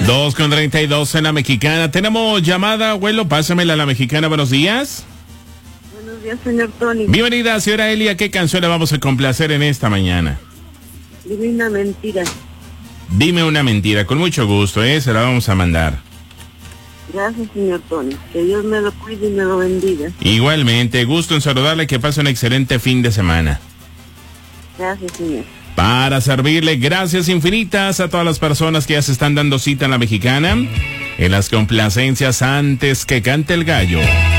2:32 en la Mexicana. Tenemos llamada, abuelo, pásamela a la Mexicana. Buenos días. Buenos días, señor Tony. Bienvenida, señora Elia. ¿Qué canción le vamos a complacer en esta mañana? Dime una mentira. Dime una mentira, con mucho gusto, se la vamos a mandar. Gracias, señor Tony. Que Dios me lo cuide y me lo bendiga. Igualmente, gusto en saludarle, que pase un excelente fin de semana. Gracias, señor. Para servirle, gracias infinitas a todas las personas que ya se están dando cita en la Mexicana, en las complacencias antes que cante el gallo.